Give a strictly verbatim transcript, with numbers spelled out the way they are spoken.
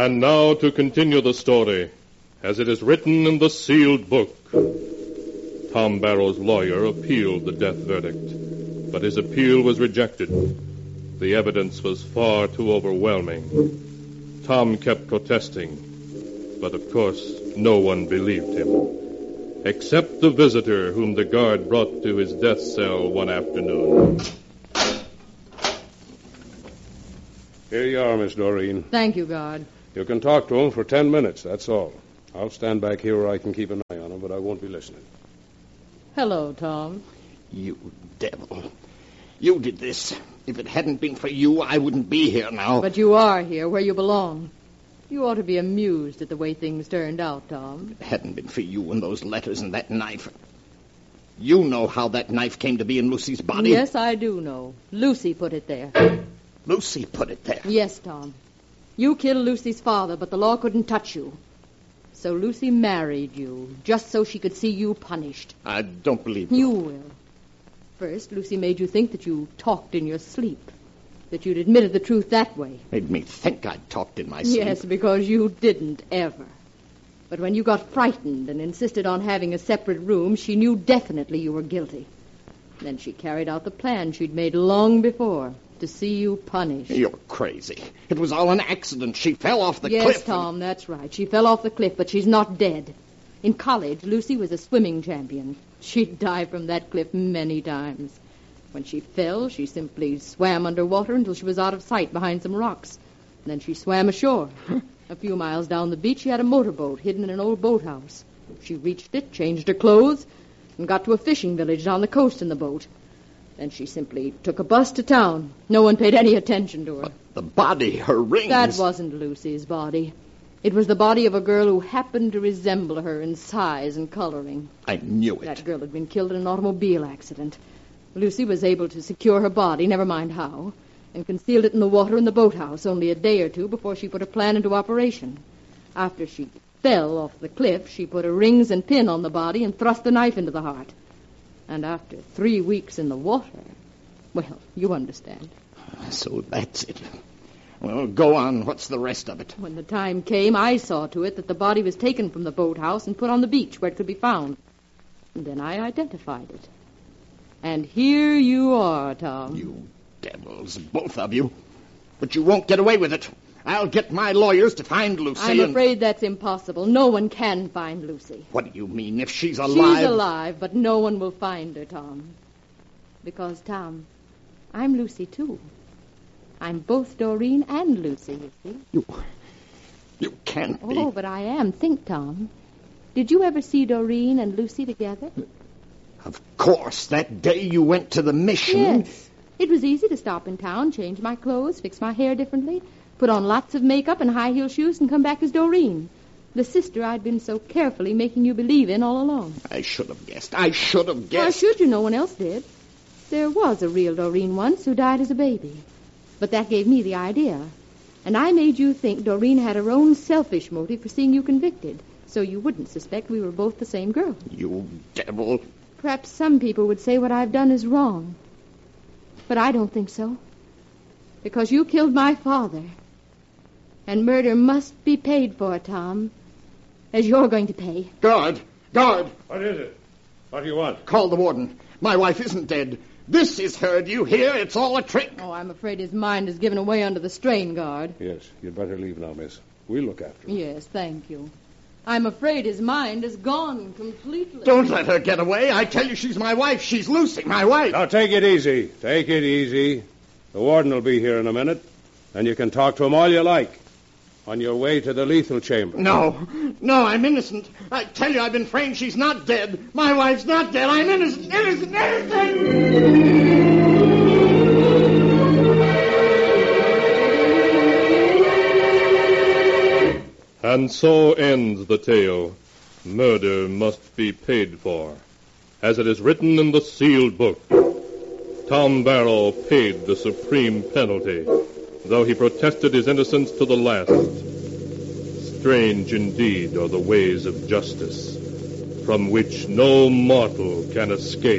And now to continue the story, as it is written in the sealed book. Tom Barrow's lawyer appealed the death verdict, but his appeal was rejected. The evidence was far too overwhelming. Tom kept protesting, but of course no one believed him, except the visitor whom the guard brought to his death cell one afternoon. Here you are, Miss Doreen. Thank you, guard. You can talk to him for ten minutes, that's all. I'll stand back here where I can keep an eye on him, but I won't be listening. Hello, Tom. You devil. You did this. If it hadn't been for you, I wouldn't be here now. But you are here, where you belong. You ought to be amused at the way things turned out, Tom. If it hadn't been for you and those letters and that knife. You know how that knife came to be in Lucy's body? Yes, I do know. Lucy put it there. Lucy put it there? Yes, Tom. You killed Lucy's father, but the law couldn't touch you. So Lucy married you, just so she could see you punished. I don't believe you. You will. First, Lucy made you think that you talked in your sleep, that you'd admitted the truth that way. Made me think I'd talked in my sleep. Yes, because you didn't, ever. But when you got frightened and insisted on having a separate room, she knew definitely you were guilty. Then she carried out the plan she'd made long before, to see you punished. You're crazy. It was all an accident. She fell off the yes, cliff. Yes, Tom, and... that's right. She fell off the cliff, but she's not dead. In college, Lucy was a swimming champion. She'd dived from that cliff many times. When she fell, she simply swam underwater until she was out of sight behind some rocks. And then she swam ashore. A few miles down the beach, she had a motorboat hidden in an old boathouse. She reached it, changed her clothes, and got to a fishing village down the coast in the boat. Then she simply took a bus to town. No one paid any attention to her. But the body, her rings... That wasn't Lucy's body. It was the body of a girl who happened to resemble her in size and coloring. I knew it. That girl had been killed in an automobile accident. Lucy was able to secure her body, never mind how, and concealed it in the water in the boathouse only a day or two before she put her plan into operation. After she fell off the cliff, she put her rings and pin on the body and thrust the knife into the heart. And after three weeks in the water, well, you understand. So that's it. Well, go on. What's the rest of it? When the time came, I saw to it that the body was taken from the boathouse and put on the beach where it could be found. And then I identified it. And here you are, Tom. You devils, both of you. But you won't get away with it. I'll get my lawyers to find Lucy. I'm and... afraid that's impossible. No one can find Lucy. What do you mean, if she's alive? She's alive, but no one will find her, Tom. Because, Tom, I'm Lucy, too. I'm both Doreen and Lucy, you see. You... You can't be. Oh, but I am. Think, Tom. Did you ever see Doreen and Lucy together? Of course. That day you went to the mission. Yes. It was easy to stop in town, change my clothes, fix my hair differently, put on lots of makeup and high-heel shoes, and come back as Doreen, the sister I'd been so carefully making you believe in all along. I should have guessed. I should have guessed. Why should you? No one else did. There was a real Doreen once who died as a baby. But that gave me the idea. And I made you think Doreen had her own selfish motive for seeing you convicted, so you wouldn't suspect we were both the same girl. You devil. Perhaps some people would say what I've done is wrong. But I don't think so. Because you killed my father. And murder must be paid for, Tom. As you're going to pay. Guard! Guard! What is it? What do you want? Call the warden. My wife isn't dead. This is her. Do you hear? It's all a trick. Oh, I'm afraid his mind is given away under the strain, Guard. Yes, you'd better leave now, miss. We'll look after him. Yes, thank you. I'm afraid his mind is gone completely. Don't let her get away. I tell you she's my wife. She's Lucy, my wife. Now, take it easy. Take it easy. The warden will be here in a minute, and you can talk to him all you like. On your way to the lethal chamber. No. No, I'm innocent. I tell you, I've been framed. She's not dead. My wife's not dead. I'm innocent, innocent, innocent. And so ends the tale. Murder must be paid for. As it is written in the sealed book, Tom Barrow paid the supreme penalty, though he protested his innocence to the last. Strange indeed are the ways of justice, from which no mortal can escape.